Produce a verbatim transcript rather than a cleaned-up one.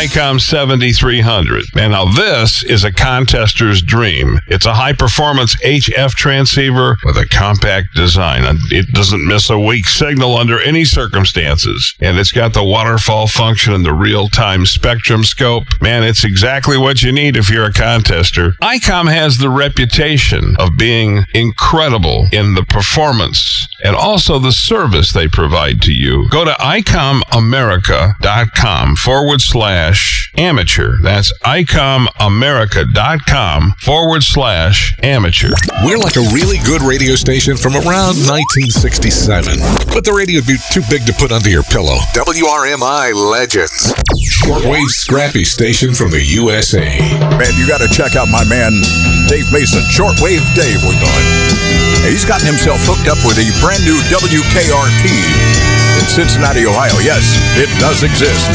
ICOM seventy-three hundred. And now this is a contester's dream. It's a high-performance H F transceiver with a compact design. It doesn't miss a weak signal under any circumstances. And it's got the waterfall function and the real-time spectrum scope. Man, it's exactly what you need if you're a contester. ICOM has the reputation of being incredible in the performance and also the service they provide to you. Go to icomamerica.com forward slash amateur. That's icomamerica.com forward slash amateur. We're like a really good radio station from around nineteen sixty-seven. But the radio would be too big to put under your pillow. W R M I Legends. Shortwave scrappy station from the U S A. Man, you got to check out my man, Dave Mason. Shortwave Dave, we're going. He's gotten himself hooked up with a brand new W K R T in Cincinnati, Ohio. Yes, it does exist.